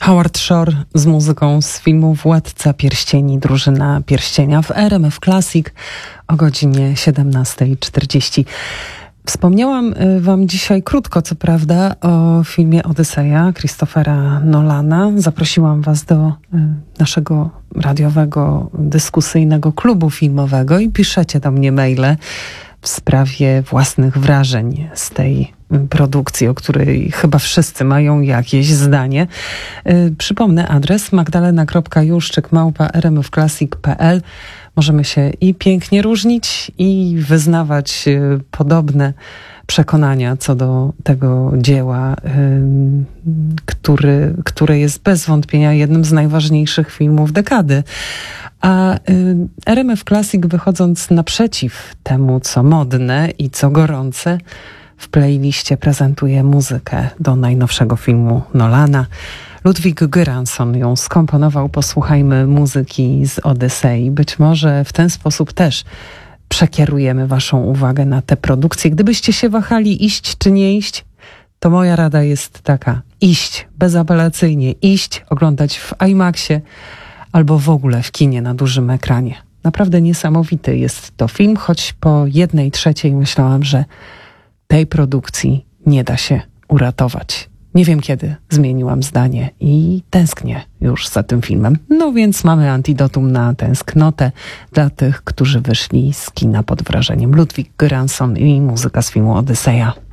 Howard Shore z muzyką z filmu Władca Pierścieni, Drużyna Pierścienia w RMF Classic o godzinie 17:40. Wspomniałam wam dzisiaj krótko, co prawda, o filmie Odyseja Christophera Nolana. Zaprosiłam was do naszego radiowego, dyskusyjnego klubu filmowego i piszecie do mnie maile w sprawie własnych wrażeń z tej produkcji, o której chyba wszyscy mają jakieś zdanie. Przypomnę adres magdalena.juszczyk@rmfclassic.pl. Możemy się i pięknie różnić, i wyznawać podobne przekonania co do tego dzieła, które jest bez wątpienia jednym z najważniejszych filmów dekady. A RMF Classic, wychodząc naprzeciw temu, co modne i co gorące, w playliście prezentuje muzykę do najnowszego filmu Nolana. Ludwig Göransson ją skomponował. Posłuchajmy muzyki z Odysei. Być może w ten sposób też przekierujemy waszą uwagę na tę produkcję. Gdybyście się wahali iść czy nie iść, to moja rada jest taka: iść bezapelacyjnie, iść, oglądać w IMAXie albo w ogóle w kinie na dużym ekranie. Naprawdę niesamowity jest to film, choć po 1/3 myślałam, że tej produkcji nie da się uratować. Nie wiem, kiedy zmieniłam zdanie i tęsknię już za tym filmem. No więc mamy antidotum na tęsknotę dla tych, którzy wyszli z kina pod wrażeniem. Ludwig Göransson i muzyka z filmu Odyseja.